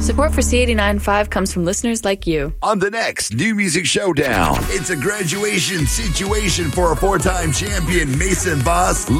Support for C89.5 comes from listeners like you. On the next New Music Showdown, it's a graduation situation for a four-time champion Mason Boss.